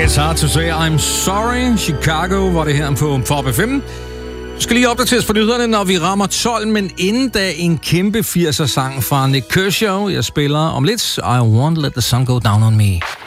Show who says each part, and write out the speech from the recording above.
Speaker 1: It's hard to say I'm sorry. Chicago var det her på Pop FM. Du skal lige opdateres på nyhederne, når vi rammer 12, men inden da en kæmpe 80'er sang fra Nick Kershaw. Jeg spiller om lidt I Won't Let the Sun Go Down on Me.